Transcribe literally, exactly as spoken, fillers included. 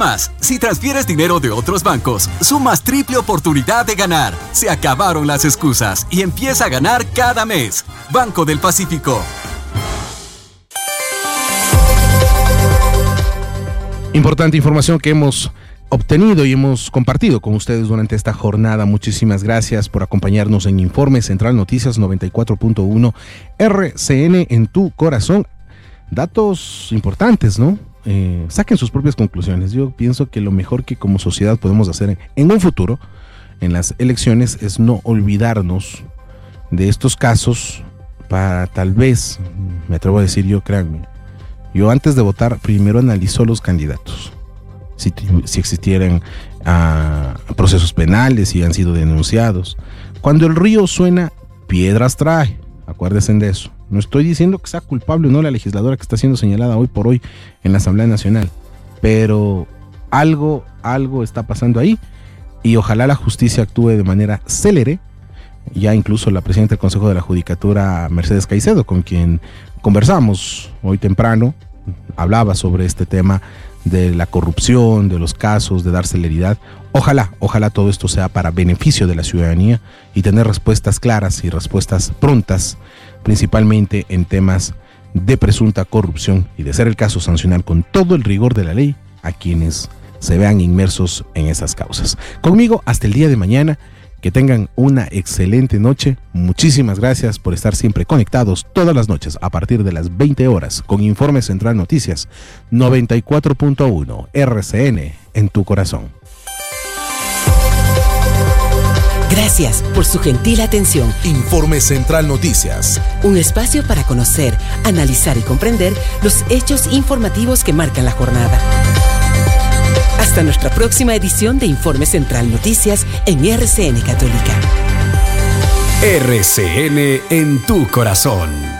más, si transfieres dinero de otros bancos, sumas triple oportunidad de ganar. Se acabaron las excusas y empieza a ganar cada mes. Banco del Pacífico. Importante información que hemos obtenido y hemos compartido con ustedes durante esta jornada. Muchísimas gracias por acompañarnos en Informe Central Noticias noventa y cuatro punto uno R C N en tu corazón. Datos importantes, ¿no? Eh, saquen sus propias conclusiones. Yo pienso que lo mejor que como sociedad podemos hacer en un futuro, en las elecciones, es no olvidarnos de estos casos para tal vez, me atrevo a decir yo, créanme, yo antes de votar primero analizo los candidatos. Si, si existieran uh, procesos penales, si han sido denunciados. Cuando el río suena, piedras trae. Acuérdense de eso. No estoy diciendo que sea culpable o no la legisladora que está siendo señalada hoy por hoy en la Asamblea Nacional, pero algo, algo está pasando ahí y ojalá la justicia actúe de manera célere. Ya incluso la presidenta del Consejo de la Judicatura, Mercedes Caicedo, con quien conversamos hoy temprano, hablaba sobre este tema de la corrupción, de los casos, de dar celeridad. Ojalá, ojalá todo esto sea para beneficio de la ciudadanía y tener respuestas claras y respuestas prontas, principalmente en temas de presunta corrupción y, de ser el caso, sancionar con todo el rigor de la ley a quienes se vean inmersos en esas causas. Conmigo hasta el día de mañana. Que tengan una excelente noche. Muchísimas gracias por estar siempre conectados todas las noches a partir de las veinte horas con Informe Central Noticias noventa y cuatro punto uno R C N en tu corazón. Gracias por su gentil atención. Informe Central Noticias. Un espacio para conocer, analizar y comprender los hechos informativos que marcan la jornada. Hasta nuestra próxima edición de Informe Central Noticias en R C N Católica. R C N en tu corazón.